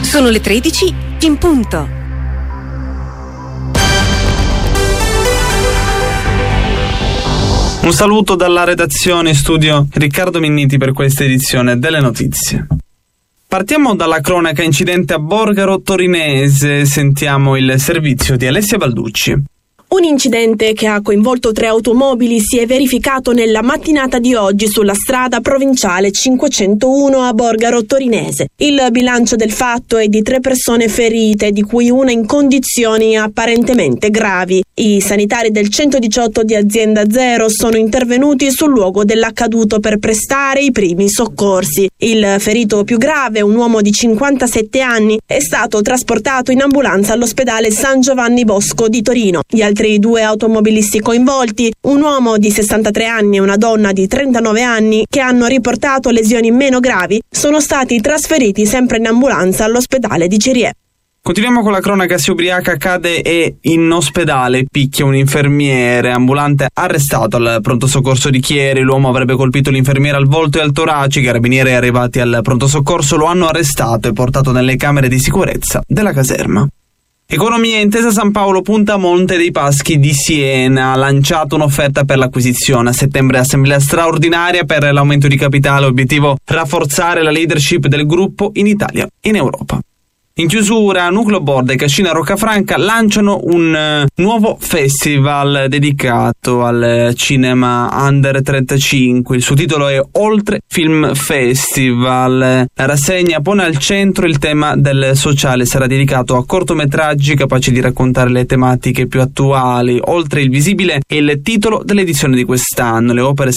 Sono le 13 in punto. Un saluto dalla redazione in studio Riccardo Minniti per questa edizione delle notizie. Partiamo dalla cronaca incidente a Borgaro Torinese, sentiamo il servizio di Alessia Balducci. Un incidente che ha coinvolto 3 automobili si è verificato nella mattinata di oggi sulla strada provinciale 501 a Borgaro Torinese. Il bilancio del fatto è di 3 persone ferite, di cui una in condizioni apparentemente gravi. I sanitari del 118 di Azienda Zero sono intervenuti sul luogo dell'accaduto per prestare i primi soccorsi. Il ferito più grave, un uomo di 57 anni, è stato trasportato in ambulanza all'ospedale San Giovanni Bosco di Torino. Gli altri 2 automobilisti coinvolti, un uomo di 63 anni e una donna di 39 anni, che hanno riportato lesioni meno gravi, sono stati trasferiti sempre in ambulanza all'ospedale di Cirie. Continuiamo con la cronaca. Si ubriaca, cade e in ospedale picchia un infermiere. Ambulante arrestato al pronto soccorso di Chieri. L'uomo avrebbe colpito l'infermiere al volto e al torace. I carabinieri arrivati al pronto soccorso lo hanno arrestato e portato nelle camere di sicurezza della caserma. Economia. Intesa San Paolo punta a Monte dei Paschi di Siena. Ha lanciato un'offerta per l'acquisizione. A settembre assemblea straordinaria per l'aumento di capitale. Obiettivo: rafforzare la leadership del gruppo in Italia e in Europa. In chiusura, Nucleo Board e Cascina Roccafranca lanciano un nuovo festival dedicato al cinema under 35. Il suo titolo è Oltre Film Festival. La rassegna pone al centro il tema del sociale, sarà dedicato a cortometraggi capaci di raccontare le tematiche più attuali. Oltre il visibile è il titolo dell'edizione di quest'anno. Le opere